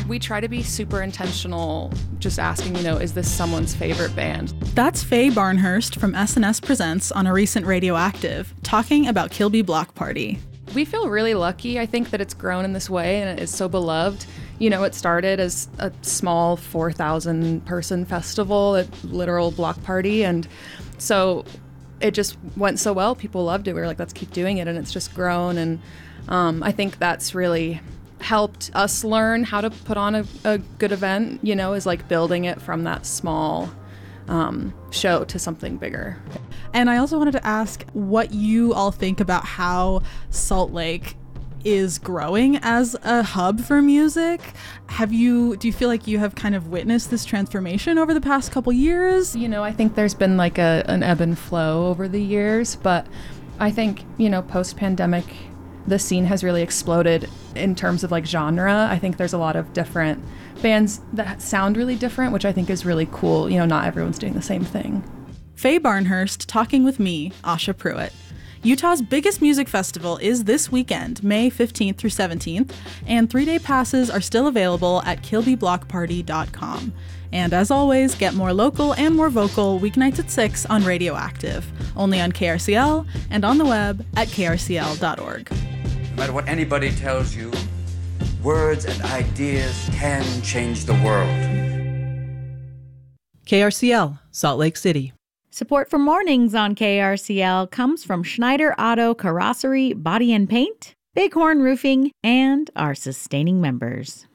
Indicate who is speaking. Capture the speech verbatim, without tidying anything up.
Speaker 1: we try to be super intentional, just asking, you know, is this someone's favorite band?
Speaker 2: That's Faye Barnhurst from S N S Presents on a recent Radioactive, talking about Kilby Block Party.
Speaker 1: We feel really lucky, I think, that it's grown in this way and it is so beloved. You know, it started as a small four thousand person festival, a literal block party, and so it just went so well. People loved it. We were like, let's keep doing it, and it's just grown, and um, I think that's really helped us learn how to put on a, a good event, you know, is like building it from that small um, show to something bigger.
Speaker 2: And I also wanted to ask what you all think about how Salt Lake is growing as a hub for music. Have you, do you feel like you have kind of witnessed this transformation over the past couple years?
Speaker 1: You know, I think there's been like a, an ebb and flow over the years, but I think, you know, post-pandemic, the scene has really exploded in terms of like genre. I think there's a lot of different bands that sound really different, which I think is really cool. You know, not everyone's doing the same thing.
Speaker 2: Faye Barnhurst talking with me, Asha Pruitt. Utah's biggest music festival is this weekend, May fifteenth through seventeenth, and three-day passes are still available at kilby block party dot com. And as always, get more local and more vocal weeknights at six on Radioactive, only on K R C L and on the web at k r c l dot org.
Speaker 3: No matter what anybody tells you, words and ideas can change the world.
Speaker 4: K R C L, Salt Lake City.
Speaker 5: Support for Mornings on K R C L comes from Schneider Auto Carrossery Body and Paint, Bighorn Roofing, and our sustaining members.